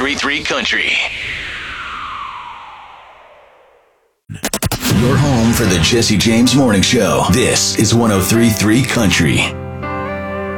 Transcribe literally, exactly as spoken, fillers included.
three point three Country. Your home for the Jesse James Morning Show. This is one oh three point three Country.